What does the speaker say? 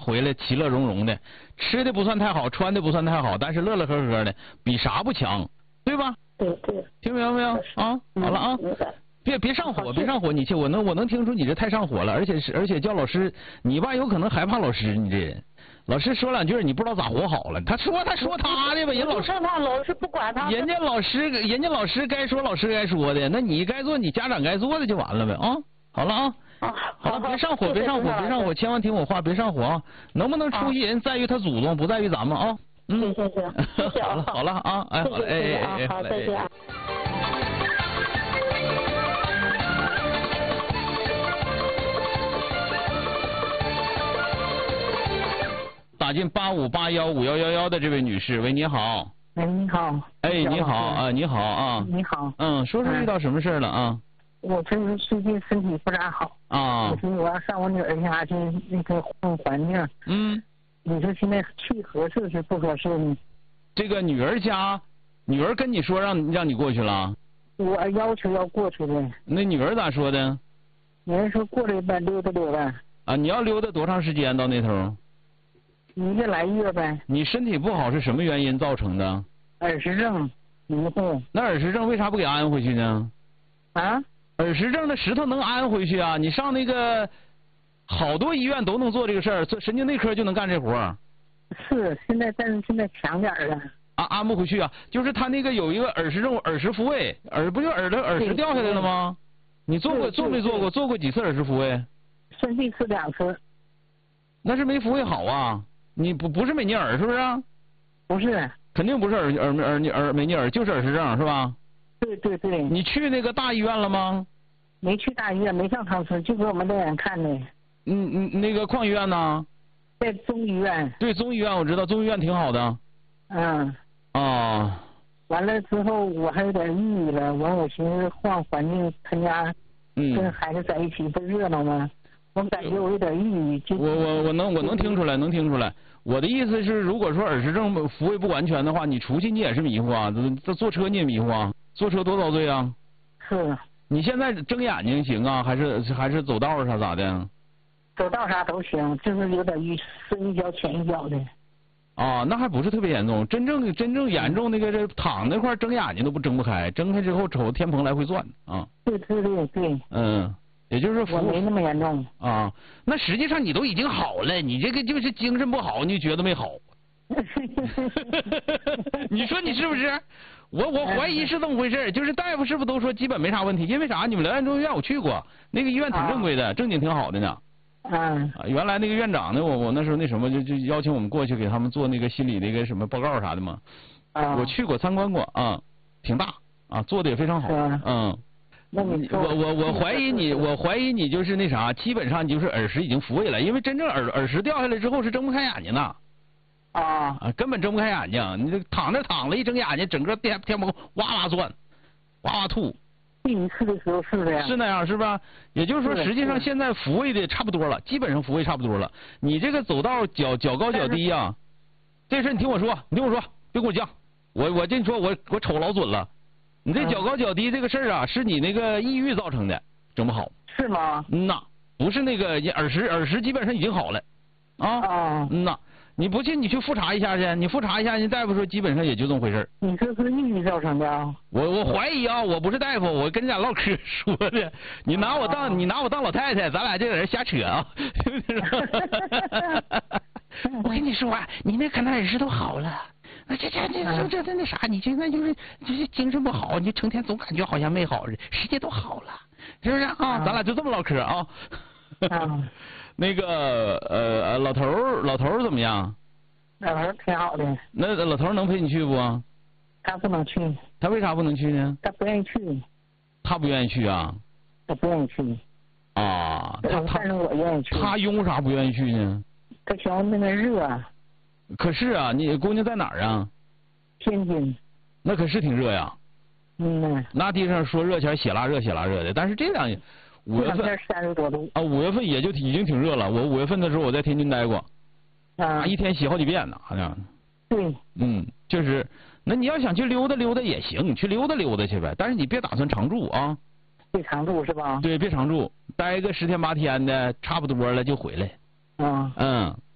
回来其乐融融的，吃的不算太好，穿的不算太好，但是乐乐呵呵的，比啥不强，对吧？ 对对。 听明白没有啊？好了啊。别上火，别上火，你去，我能听出你这太上火了，而且叫老师，你吧有可能害怕老师，你这人，老师说两句你不知道咋活好了，他说他的吧，人老师不管他， 人家老师该说老师该说的，那你该做你家长该做的就完了呗啊，好了啊。好了，别上火，别上火，别上火，千万听我话，别上火啊！能不能出息人在于他祖宗，不在于咱们啊。 行， 好了啊，哎，好了，哎， 好，再见。 打进85815111的这位女士，喂，你好。 喂，你好。 哎，你好啊，你好啊。 你好。 说遇到什么事了啊？ 我这个最近身体不咋好啊。 我说我要上我女儿家去那个换环境。你说现在去合适是不合适呢？ 这个女儿家，女儿跟你说让你过去了？ 我要求要过去的。 那女儿咋说的？ 女儿说过来呗，溜达溜达。 啊，你要溜达多长时间到那头？1个来月呗。你身体不好是什么原因造成的？ 耳石症，迷糊。 那耳石症为啥不给安回去呢？ 啊？ 耳石症的石头能安回去啊？你上那个好多医院都能做这个事儿，做神经内科就能干这活儿。 是，但是现在强点了。 安不回去啊？就是他那个有一个耳石症，耳石复位，不就耳石掉下来了吗？你做没做过？做过几次耳石复位？ 生1次2次。 那是没复位好啊！你不是美尼尔是不是？ 不是。 肯定不是美尼尔，就是耳石症是吧？ 对。 你去那个大医院了吗？ 没去大医院，没上汤村，就给我们带人看的。 那个矿医院呢？ 在中医院。对， 中医院我知道，中医院挺好的。 完了之后我还有点抑郁了，我寻思换环境，他家跟孩子在一起不热闹吗？我感觉我有点抑郁。 我能听出来，能听出来。我的意思是，如果说耳石症复位不完全的话，你出去你也是迷糊啊，坐车你也迷糊啊，坐车多遭罪啊。 是。 你现在睁眼睛行啊，还是走道啥咋的？ 走道啥都行，就是有点深一脚浅一脚的。 那还不是特别严重，真正严重那个这躺那块睁眼睛都睁不开，睁开之后瞅天棚来回转啊。 对。 也就是我没那么严重啊。那实际上你都已经好了，你这个就是精神不好，你觉得没好。你说你是不是？我怀疑是这么回事，就是大夫是不是都说基本没啥问题？因为啥？你们辽源中医院我去过，那个医院挺正规的，正经挺好的呢。原来那个院长呢，我那时候那什么就邀请我们过去给他们做那个心理那个什么报告啥的嘛。我去过参观过啊，挺大啊，做的也非常好。 那你我怀疑你就是那啥，基本上你就是耳石已经复位了，因为真正耳石掉下来之后是睁不开眼睛的。根本睁不开眼睛，你这躺了一睁眼睛，整个天棚哇哇转，哇哇吐。 第一次的时候是这样。 是那样是吧？也就是说，实际上现在复位的差不多了，基本上复位差不多了。你这个走道脚高脚低呀，这事你听我说，别跟我犟。我跟你说，我瞅老准了。你这脚高脚低这个事儿啊，是你那个抑郁造成的，整不好。 是吗？ 不是那个耳石基本上已经好了。你不信你去复查一下去，你复查一下，人大夫说基本上也就这么回事。 你这是抑郁造成的啊？ 我怀疑啊，我不是大夫，我跟你俩唠嗑说的。你拿我当老太太，咱俩这在这瞎扯啊。我跟你说啊，你那可能耳石都好了，这那啥，你现在就是精神不好，你成天总感觉好像没好，实际都好了，是不是啊？咱俩就这么唠嗑啊。那个老头怎么样？ 老头挺好的。 那老头能陪你去不？ 他不能去。 他为啥不能去呢？ 他不愿意去。 他不愿意去啊？ 他不愿意去。但是我愿意去。 他因为啥不愿意去呢？ 他嫌那个热。 可是啊，你姑娘在哪儿啊？ 天津。 那可是挺热呀。那地上说热前血辣热的，但是这两5月份 30多度 5月份也就已经挺热了。我5月份的时候我在天津待过，一天洗好几遍呢，好像。 对。 就是，那你要想去溜达溜达也行，你去溜达溜达去呗，但是你别打算常住啊。 别常住是吧？ 对，别常住，待个10天8天的，差不多了就回来。